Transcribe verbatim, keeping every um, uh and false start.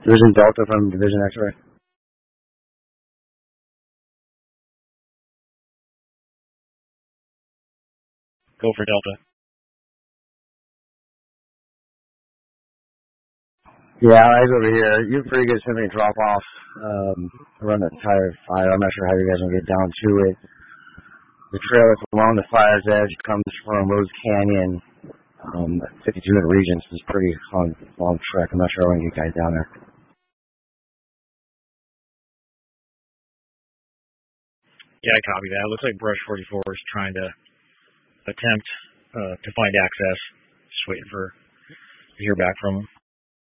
Division Delta from Division X-Ray. Go for Delta. Yeah, eyes over here. You have pretty good symphony drop off. Um, around the entire fire. I'm not sure how you guys are gonna get down to it. The trail that's along the fire's edge comes from Rose Canyon. Um, fifty-two in Regents is pretty long, long trek. I'm not sure how I'm gonna get guys down there. Yeah, I copy that. It looks like Brush forty-four is trying to attempt uh, to find access. Just waiting for to hear back from him.